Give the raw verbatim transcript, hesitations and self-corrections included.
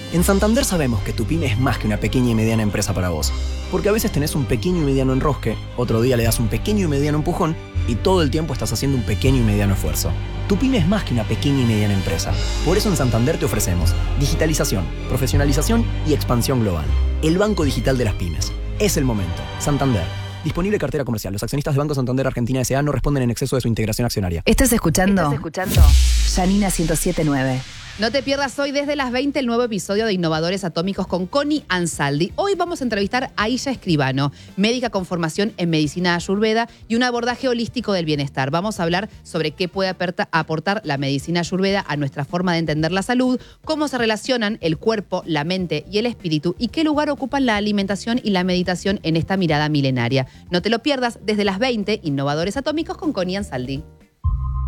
En Santander sabemos que tu pyme es más que una pequeña y mediana empresa para vos. Porque a veces tenés un pequeño y mediano enrosque, otro día le das un pequeño y mediano empujón y todo el tiempo estás haciendo un pequeño y mediano esfuerzo. Tu pyme es más que una pequeña y mediana empresa. Por eso en Santander te ofrecemos digitalización, profesionalización y expansión global. El banco digital de las pymes. Es el momento. Santander. Disponible cartera comercial. Los accionistas de Banco Santander Argentina S A no responden en exceso de su integración accionaria. ¿Estás escuchando? ¿Estás escuchando? Janina ciento siete punto nueve. No te pierdas hoy desde las veinte el nuevo episodio de Innovadores Atómicos con Connie Ansaldi. Hoy vamos a entrevistar a Illa Escribano, médica con formación en medicina ayurveda y un abordaje holístico del bienestar. Vamos a hablar sobre qué puede aportar la medicina ayurveda a nuestra forma de entender la salud, cómo se relacionan el cuerpo, la mente y el espíritu y qué lugar ocupan la alimentación y la meditación en esta mirada milenaria. No te lo pierdas desde las veinte, Innovadores Atómicos con Connie Ansaldi.